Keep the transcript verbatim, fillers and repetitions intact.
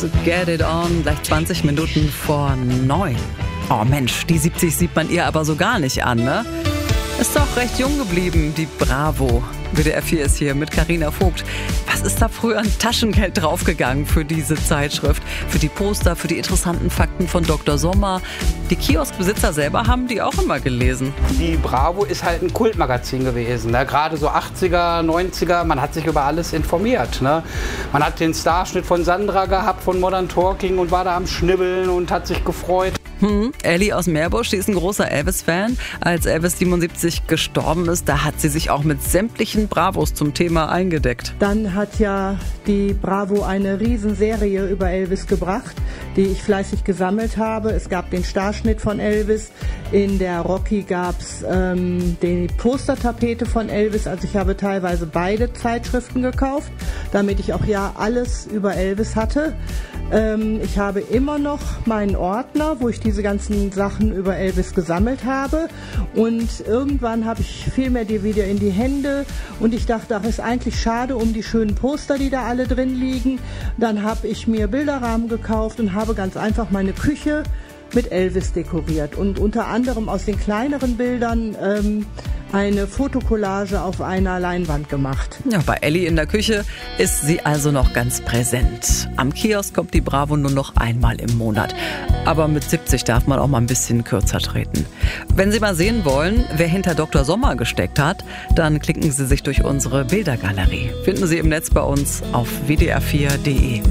Let's Get It On, gleich zwanzig Minuten vor neun. Oh Mensch, die siebzig sieht man ihr aber so gar nicht an, ne? Ist doch recht jung geblieben, die Bravo. W D R vier ist hier mit Carina Vogt. Was ist da früher an Taschengeld draufgegangen für diese Zeitschrift? Für die Poster, für die interessanten Fakten von Doktor Sommer. Die Kioskbesitzer selber haben die auch immer gelesen. Die Bravo ist halt ein Kultmagazin gewesen. Ne? Gerade so achtziger, neunziger, man hat sich über alles informiert. Ne? Man hat den Starschnitt von Sandra gehabt, von Modern Talking und war da am Schnibbeln und hat sich gefreut. Hm, Ellie aus Meerbusch, die ist ein großer Elvis-Fan. Als Elvis siebenundsiebzig gestorben ist, da hat sie sich auch mit sämtlichen Bravos zum Thema eingedeckt. Dann hat ja die Bravo eine Riesenserie über Elvis gebracht, die ich fleißig gesammelt habe. Es gab den Starschnitt von Elvis, in der Rocky gab es ähm, die Postertapete von Elvis. Also ich habe teilweise beide Zeitschriften gekauft, damit ich auch ja alles über Elvis hatte. Ähm, ich habe immer noch meinen Ordner, wo ich diese ganzen Sachen über Elvis gesammelt habe. Und irgendwann habe ich viel mehr die wieder in die Hände und ich dachte, ach, ist eigentlich schade um die schönen Poster, die da alle drin liegen. Dann habe ich mir Bilderrahmen gekauft und habe ganz einfach meine Küche mit Elvis dekoriert und unter anderem aus den kleineren Bildern ähm, eine Fotokollage auf einer Leinwand gemacht. Ja, bei Ellie in der Küche ist sie also noch ganz präsent. Am Kiosk kommt die Bravo nur noch einmal im Monat. Aber mit siebzig darf man auch mal ein bisschen kürzer treten. Wenn Sie mal sehen wollen, wer hinter Doktor Sommer gesteckt hat, dann klicken Sie sich durch unsere Bildergalerie. Finden Sie im Netz bei uns auf w d r vier punkt d e.